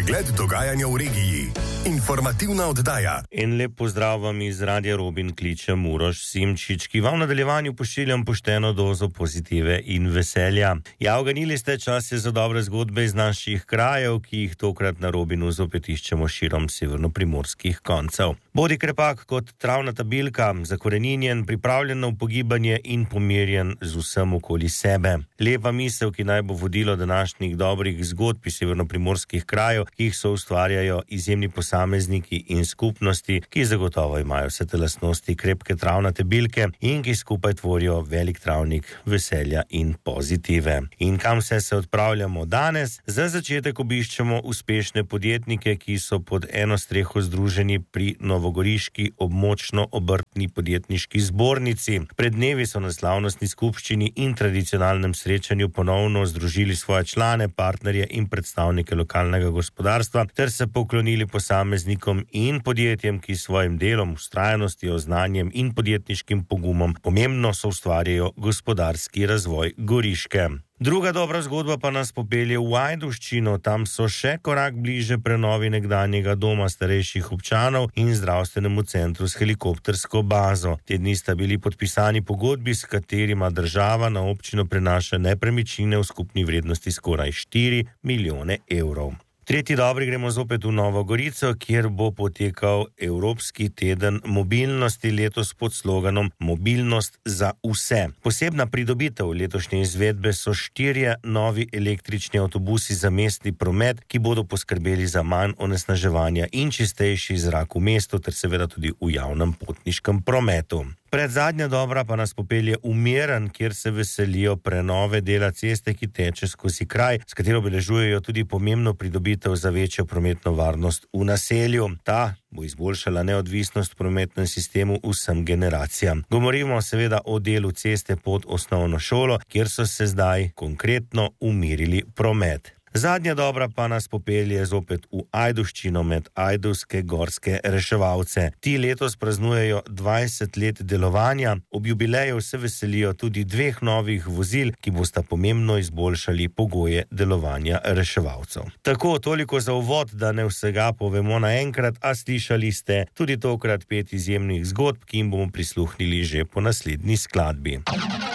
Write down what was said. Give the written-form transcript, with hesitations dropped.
pregled dogajanja v regiji. Informativna oddaja. En lep pozdrav vam iz Radia Robin, kličem Uroš Simčič, ki vam v nadaljevanju pošiljam pošteno dozo pozitive in veselja. Ja, oganili ste, čas je za dobre zgodbe iz naših krajev, ki jih tokrat na Robinu zopet iščemo širom severnoprimorskih koncev. Bodi krepak kot travnata bilka, zakoreninjen, pripravljen na upogibanje in pomirjen z vsem okoli sebe. Lepa misel, ki naj bo vodilo današnjih dobrih zgodb iz severnoprimorskih krajev, ki jih so ustvarjajo izjemni posamezniki in skupnosti, ki zagotovo imajo vse te lastnosti krepke travnate bilke in ki skupaj tvorijo velik travnik veselja in pozitive. In kam se odpravljamo danes? Za začetek obiščemo uspešne podjetnike, ki so pod eno streho združeni pri novogoriški območno-obrtni podjetniški zbornici. Pred dnevi so na slavnostni skupščini in tradicionalnem srečanju ponovno združili svoje člane, partnerje in predstavnike lokalnega gospodarstva ter se poklonili posameznikom in podjetjem, ki s svojim delom, vztrajnostjo, znanjem in podjetniškim pogumom pomembno soustvarjajo gospodarski razvoj Goriške. Druga dobra zgodba pa nas popelje v Ajdovščino. Tam so še korak bliže prenovi nekdanjega doma starejših občanov in zdravstvenemu centru s helikoptersko bazo. Te dni sta bili podpisani pogodbi, s katerima država na občino prenaša nepremičnine v skupni vrednosti skoraj 4 milijone evrov. Tretji dobri gremo zopet v Novo Gorico, kjer bo potekal Evropski teden mobilnosti, letos pod sloganom Mobilnost za vse. Posebna pridobitev letošnje izvedbe so 4 novi električni avtobusi za mestni promet, ki bodo poskrbeli za manj onesnaževanja in čistejši zrak v mestu ter seveda tudi v javnem potniškem prometu. Predzadnja dobra pa nas popelje v Miren, kjer se veselijo prenove dela ceste, ki teče skozi kraj, s katero obeležujejo tudi pomembno pridobitev za večjo prometno varnost v naselju. Ta bo izboljšala neodvisnost v prometnem sistemu vsem generacijam. Govorimo seveda o delu ceste pod osnovno šolo, kjer so se zdaj konkretno umirili promet. Zadnja dobra pa nas popelje zopet v Ajdovščino med ajdovske gorske reševalce. Ti letos praznujejo 20 let delovanja, ob jubileju se veselijo tudi 2 novih vozil, ki bosta pomembno izboljšali pogoje delovanja reševalcev. Tako, toliko za uvod, da ne vsega povemo naenkrat, a slišali ste tudi tokrat 5 izjemnih zgodb, ki jim bomo prisluhnili že po naslednji skladbi.